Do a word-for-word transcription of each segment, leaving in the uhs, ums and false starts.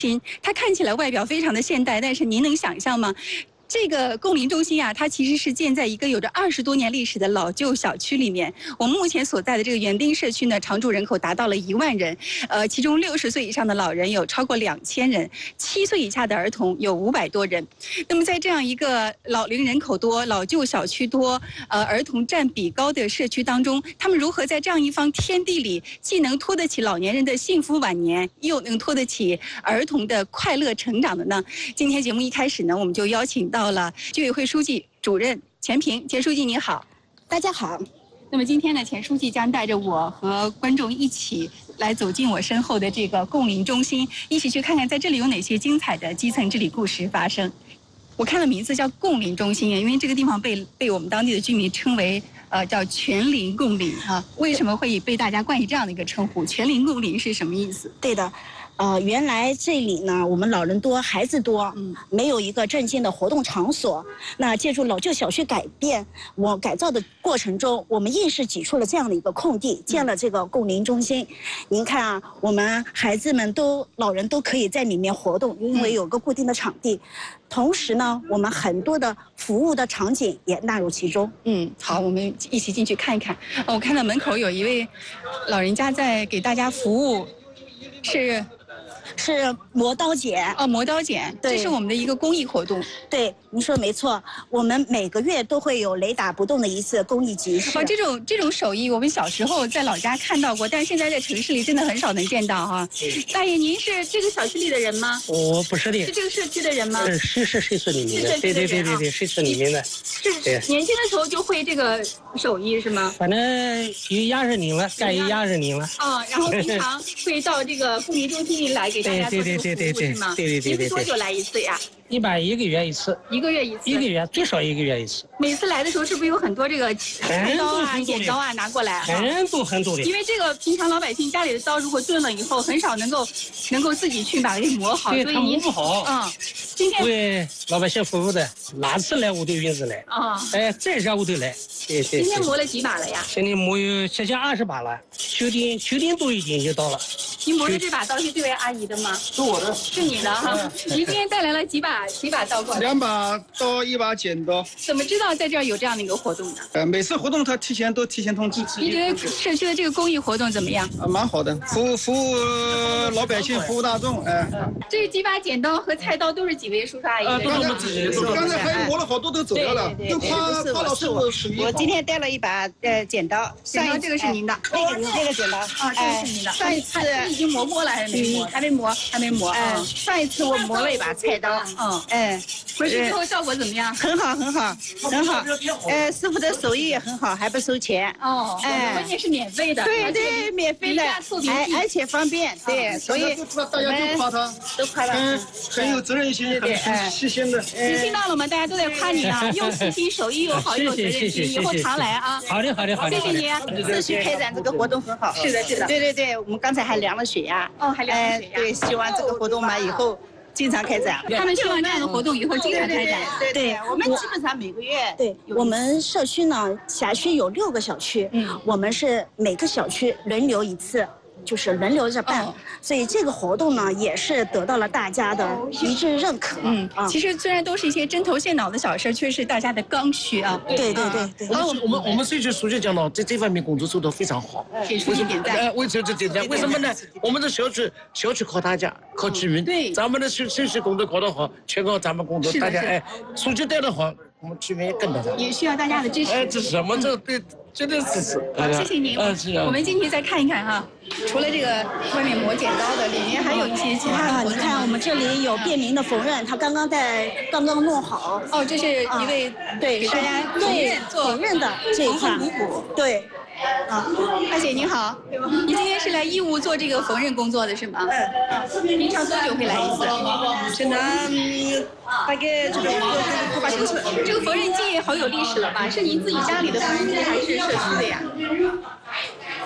它看起来外表非常的现代，但是您能想象吗？这个共龄中心啊，它其实是建在一个有着二十多年历史的老旧小区里面。我们目前所在的这个园丁社区呢，常住人口达到了一万人，呃，其中六十岁以上的老人有超过两千人，七岁以下的儿童有五百多人。那么在这样一个老龄人口多、老旧小区多、呃儿童占比高的社区当中，他们如何在这样一方天地里，既能托得起老年人的幸福晚年，又能托得起儿童的快乐成长的呢？今天节目一开始呢，我们就邀请到。到了居委会书记主任钱平，钱书记您好。 大家好。 那么今天呢，钱书记将带着我和观众一起来走进我身后的这个共龄中心，一起去看看在这里有哪些精彩的基层治理故事发生。我看了名字叫共龄中心，因为这个地方被被我们当地的居民称为呃叫全龄共龄啊。为什么会被大家冠以这样的一个称呼？全龄共龄是什么意思？ 对的。呃，原来这里呢，我们老人多，孩子多，嗯，没有一个正经的活动场所。那借助老旧小区改变，我改造的过程中，我们硬是挤出了这样的一个空地，建了这个共龄中心。您看啊，我们孩子们都、老人都可以在里面活动，因为有个固定的场地。同时呢，我们很多的服务的场景也纳入其中。 嗯，好，我们一起进去看一看。我看到门口有一位老人家在给大家服务，是。 是磨刀剪哦，磨刀剪，这是我们的一个公益活动。 对，您说没错，我们每个月都会有雷打不动的一次公益集市。 哦，这种这种手艺，我们小时候在老家看到过，但是现在在城市里真的很少能见到哈。大爷，您是这个小区里的人吗？ 我不是的。 是这个社区的人吗？ 是是是社区里面的。对对对对对，社区里面的。 是年轻的时候就会这个手艺是吗？ 反正有二十年了，干有二十年了。 哦，然后平常会到这个共龄中心里来给大家做这个服务。对对对对对对，您多久来一次呀？ 一般一个月一次。 一个月一次。 一个月最少一个月一次。 每次来的时候是不是有很多这个菜刀啊、剪刀啊拿过来？ 很多很多的。 因为这个平常老百姓家里的刀如果钝了以后，很少能够能够自己去把它给磨好， 所以您不好。 嗯，今天为老百姓服务的，哪次来我都愿意来。 啊。 哎，再热我都来。对对。 今天磨了几把了呀？ 今天磨有接近二十把了，九点九点多一点就到了。 您磨的这把刀是这位阿姨的吗？ 是我的。 是你的哈。您今天带来了几把几把刀过来？ 两把刀，一把剪刀。 怎么知道在这儿有这样的一个活动呢？ 呃，每次活动他提前都提前通知。 你觉得社区的这个公益活动怎么样？ 啊，蛮好的，服务服务老百姓，服务大众，哎。 这几把剪刀和菜刀都是几位叔叔阿姨的？ 刚才刚才还磨了好多都走掉了，都夸夸老师傅手艺好。 我今天带了一把呃剪刀， 剪刀这个是您的， 那个那个剪刀啊，这个是您的。 上一次已经磨过了还是没磨？还没磨，还没磨。 嗯，上一次我磨了一把菜刀， 嗯， 哎， 回去之后效果怎么样？ 很好，很好，很好。呃，师傅的手艺也很好，还不收钱。 哦，哎，关键是免费的。 对对，免费的，而而且方便。对，所以大家都夸他， 都夸他， 很很有责任心，很细心的。 您听到了吗？大家都在夸你啊，又细心，手艺又好，又有责任心，以后常来啊。 好的，好的，好的。 谢谢您。 社区开展这个活动很好。 是的，是的。 对对对，我们刚才还量了血压。 哦，还量了血压。 对，希望这个活动嘛以后经常开展。 他们希望这样的活动以后经常开展。 对对，我们基本上每个月。对，我们社区呢，辖区有六个小区，嗯，我们是每个小区轮流一次。就是轮流着办，哦、所以这个活动呢也是得到了大家的一致认可。嗯啊，其实虽然都是一些针头线脑的小事，却是大家的刚需啊。 对对对对。 我们我们我们社区书记讲到，在这方面工作做得非常好。 给书记点赞。 呃，为什么点赞？为什么呢？我们的小区小区靠大家，靠居民。对。咱们的社社区工作搞得好，全靠咱们工作，大家哎，书记带得好，我们居民也跟得上。 也需要大家的支持。 哎，支持，我们这对绝对支持。 谢谢您。嗯，是啊。我们进去再看一看哈。除了这个外面磨剪刀的，里面还有一些其他的。啊， 你看我们这里有便民的缝纫，他刚刚在刚刚弄好。 哦，这是一位对给大家对缝纫的这一块。对。 啊，大姐您好，你今天是来义务做这个缝纫工作的是吗？嗯。平常多久会来一次？ 现在大概这个个把星期。 这个缝纫机好有历史了吧？是您自己家里的缝纫机还是社区的呀？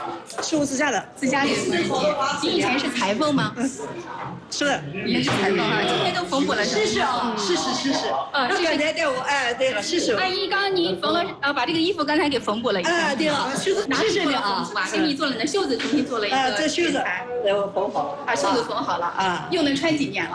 是我自家的， 自家里的关系。你以前是裁缝吗？ 嗯，是的， 也是裁缝啊。今天都缝补了， 试试啊，试试试试。 嗯， 让刚才带我，哎，对了，试试。 阿姨，刚刚您缝了啊，把这个衣服刚才给缝补了一下。 哎，对了，袖子拿试试了啊，哇，给你做了呢，袖子重新做了一个。 啊，这袖子，给我缝好， 把袖子缝好了啊，又能穿几年了？